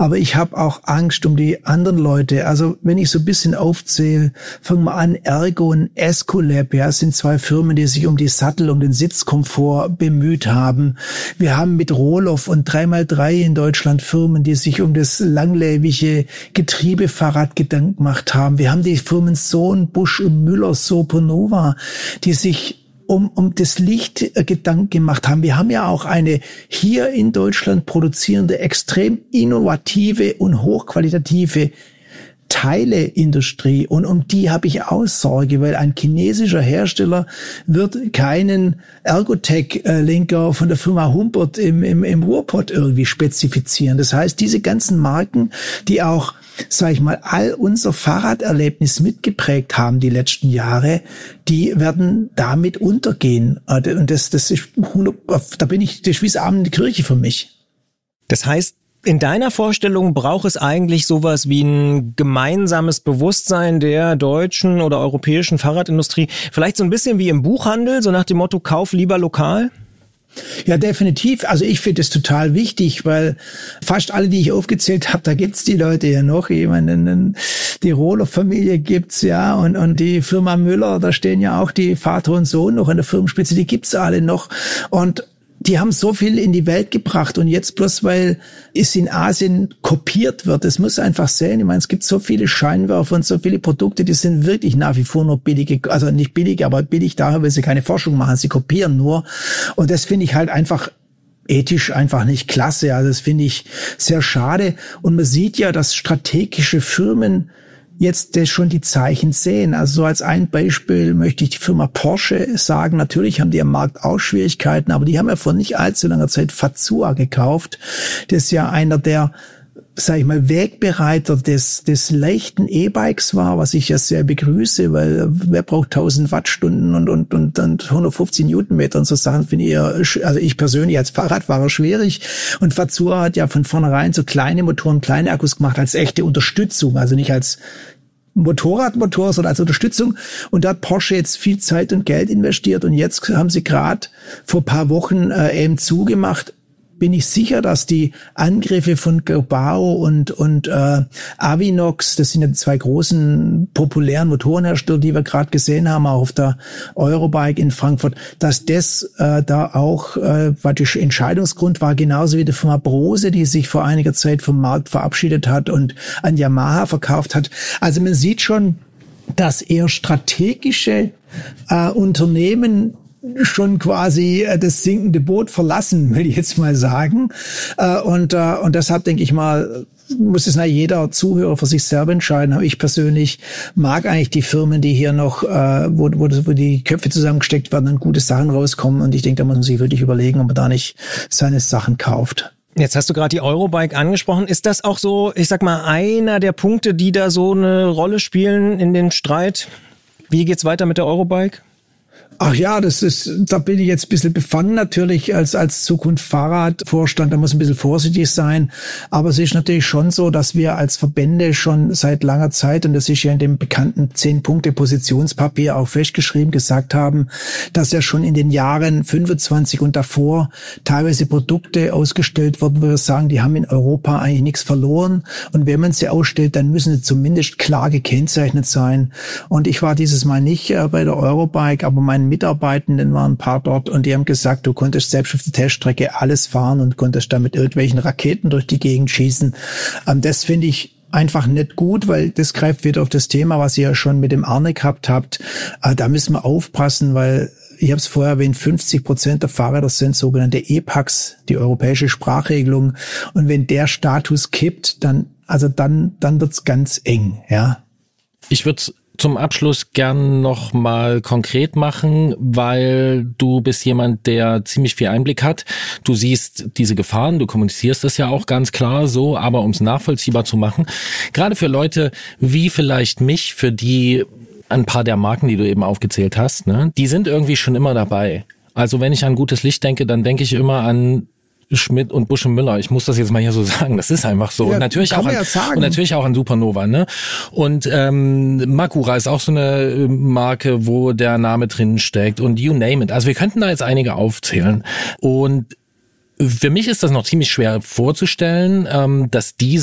aber ich habe auch Angst um die anderen Leute. Also wenn ich so ein bisschen aufzähle, fangen wir an, Ergo und Escolab, ja, sind zwei Firmen, die sich um die Sattel, um den Sitzkomfort bemüht haben. Wir haben mit Rohloff und 3x3 in Deutschland Firmen, die sich um das langlebige Getriebefahrrad Gedanken gemacht haben. Wir haben die Firmen Sohn, Busch und Müller, Soponova, die sich um das Licht Gedanken gemacht haben. Wir haben ja auch eine hier in Deutschland produzierende, extrem innovative und hochqualitative Teileindustrie, und um die habe ich auch Sorge, weil ein chinesischer Hersteller wird keinen Ergotech-Lenker von der Firma Humbert im Ruhrpott irgendwie spezifizieren. Das heißt, diese ganzen Marken, die auch, sag ich mal, all unser Fahrraderlebnis mitgeprägt haben die letzten Jahre, die werden damit untergehen. Und das ist 100, da bin ich, das ist wie das Abend in die Kirche für mich. Das heißt, in deiner Vorstellung braucht es eigentlich sowas wie ein gemeinsames Bewusstsein der deutschen oder europäischen Fahrradindustrie, vielleicht so ein bisschen wie im Buchhandel, so nach dem Motto, kauf lieber lokal? Ja, definitiv. Also ich finde es total wichtig, weil fast alle, die ich aufgezählt habe, da gibt's die Leute ja noch. Jemanden, die Rohloff-Familie gibt's ja, und die Firma Müller, da stehen ja auch die Vater und Sohn noch an der Firmenspitze, die gibt's alle noch. Und die haben so viel in die Welt gebracht, und jetzt bloß, weil es in Asien kopiert wird, das muss einfach sehen. Ich meine, es gibt so viele Scheinwerfer und so viele Produkte, die sind wirklich nach wie vor nur billige, also nicht billig, aber billig daher, weil sie keine Forschung machen, sie kopieren nur. Und das finde ich halt einfach ethisch einfach nicht klasse. Also das finde ich sehr schade. Und man sieht ja, dass strategische Firmen jetzt schon die Zeichen sehen. Also so als ein Beispiel möchte ich die Firma Porsche sagen. Natürlich haben die am Markt auch Schwierigkeiten, aber die haben ja vor nicht allzu langer Zeit Fazua gekauft. Das ist ja einer der, sag ich mal, Wegbereiter des leichten E-Bikes war, was ich ja sehr begrüße, weil wer braucht 1000 Wattstunden und 150 Newtonmeter und so Sachen, finde ich also ich persönlich als Fahrradfahrer schwierig. Und Fazua hat ja von vornherein so kleine Motoren, kleine Akkus gemacht als echte Unterstützung, also nicht als Motorradmotor, sondern als Unterstützung. Und da hat Porsche jetzt viel Zeit und Geld investiert, und jetzt haben sie gerade vor ein paar Wochen eben zugemacht. Bin ich sicher, dass die Angriffe von Gobao und Avinox, das sind ja die zwei großen populären Motorenhersteller, die wir gerade gesehen haben, auch auf der Eurobike in Frankfurt, dass das da auch praktisch Entscheidungsgrund war, genauso wie die Firma Brose, die sich vor einiger Zeit vom Markt verabschiedet hat und an Yamaha verkauft hat. Also man sieht schon, dass eher strategische Unternehmen schon quasi das sinkende Boot verlassen, will ich jetzt mal sagen. Und deshalb denke ich mal, muss es jeder Zuhörer für sich selber entscheiden. Aber ich persönlich mag eigentlich die Firmen, die hier noch, wo die Köpfe zusammengesteckt werden und gute Sachen rauskommen. Und ich denke, da muss man sich wirklich überlegen, ob man da nicht seine Sachen kauft. Jetzt hast du gerade die Eurobike angesprochen. Ist das auch so, ich sag mal, einer der Punkte, die da so eine Rolle spielen in den Streit? Wie geht's weiter mit der Eurobike? Ach ja, da bin ich jetzt ein bisschen befangen natürlich als Zukunft Fahrradvorstand, da muss ein bisschen vorsichtig sein. Aber es ist natürlich schon so, dass wir als Verbände schon seit langer Zeit, und das ist ja in dem bekannten 10-Punkte-Positionspapier auch festgeschrieben, gesagt haben, dass ja schon in den Jahren 25 und davor teilweise Produkte ausgestellt wurden, wo wir sagen, die haben in Europa eigentlich nichts verloren. Und wenn man sie ausstellt, dann müssen sie zumindest klar gekennzeichnet sein. Und ich war dieses Mal nicht bei der Eurobike, aber meine Mitarbeitenden waren ein paar dort, und die haben gesagt, du konntest selbst auf der Teststrecke alles fahren und konntest da mit irgendwelchen Raketen durch die Gegend schießen. Das finde ich einfach nicht gut, weil das greift wieder auf das Thema, was ihr ja schon mit dem Arne gehabt habt. Da müssen wir aufpassen, weil ich habe es vorher erwähnt, 50% der Fahrräder sind sogenannte E-Packs, die europäische Sprachregelung. Und wenn der Status kippt, dann wird's ganz eng, ja. Ich würde zum Abschluss gern noch mal konkret machen, weil du bist jemand, der ziemlich viel Einblick hat. Du siehst diese Gefahren, du kommunizierst das ja auch ganz klar so, aber um es nachvollziehbar zu machen, gerade für Leute wie vielleicht mich, für die ein paar der Marken, die du eben aufgezählt hast, ne, die sind irgendwie schon immer dabei. Also wenn ich an gutes Licht denke, dann denke ich immer an Schmidt und Busch und Müller. Ich muss das jetzt mal hier so sagen. Das ist einfach so. Ja, und natürlich auch an Supernova, ne? Und Makura ist auch so eine Marke, wo der Name drin steckt, und you name it. Also wir könnten da jetzt einige aufzählen. Und für mich ist das noch ziemlich schwer vorzustellen, dass diese